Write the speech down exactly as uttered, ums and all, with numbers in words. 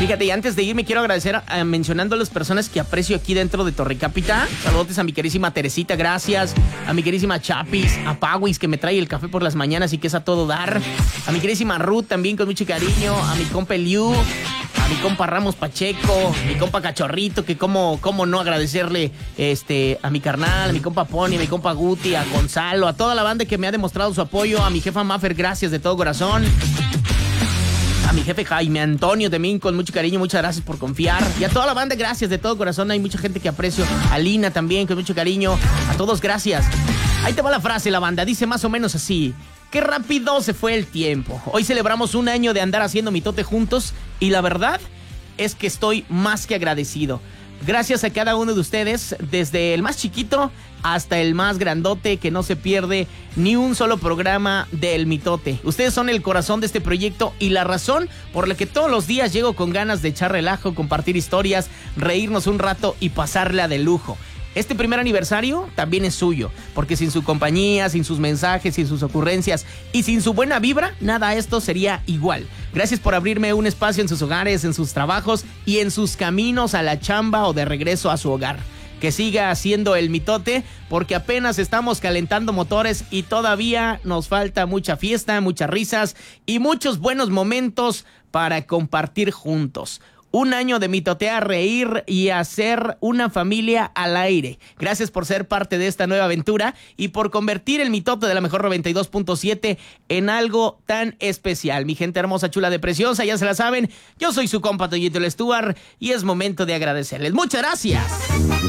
Fíjate, y antes de irme quiero agradecer eh, mencionando a las personas que aprecio aquí dentro de Torrecapita. Saludos a mi querísima Teresita, gracias. A mi querísima Chapis, a Pauis, que me trae el café por las mañanas y que es a todo dar. A mi querísima Ruth también con mucho cariño. A mi compa Eliu, a mi compa Ramos Pacheco, mi compa Cachorrito, que cómo, cómo no agradecerle este, a mi carnal, a mi compa Pony, a mi compa Guti, a Gonzalo, a toda la banda que me ha demostrado su apoyo, a mi jefa Maffer, gracias de todo corazón. A mi jefe Jaime Antonio también con mucho cariño, muchas gracias por confiar. Y a toda la banda, gracias de todo corazón. Hay mucha gente que aprecio. A Lina también con mucho cariño. A todos, gracias. Ahí te va la frase, la banda. Dice más o menos así: qué rápido se fue el tiempo. Hoy celebramos un año de andar haciendo mitote juntos y la verdad es que estoy más que agradecido. Gracias a cada uno de ustedes, desde el más chiquito hasta el más grandote, que no se pierde ni un solo programa del mitote. Ustedes son el corazón de este proyecto y la razón por la que todos los días llego con ganas de echar relajo, compartir historias, reírnos un rato y pasarla de lujo. Este primer aniversario también es suyo, porque sin su compañía, sin sus mensajes, sin sus ocurrencias y sin su buena vibra, nada esto sería igual. Gracias por abrirme un espacio en sus hogares, en sus trabajos y en sus caminos a la chamba o de regreso a su hogar. Que siga haciendo el mitote, porque apenas estamos calentando motores y todavía nos falta mucha fiesta, muchas risas y muchos buenos momentos para compartir juntos. Un año de mitotear, reír y hacer una familia al aire. Gracias por ser parte de esta nueva aventura y por convertir el mitote de la mejor noventa y dos punto siete en algo tan especial. Mi gente hermosa, chula de preciosa, ya se la saben. Yo soy su compa Toyito el Stuart y es momento de agradecerles. ¡Muchas gracias!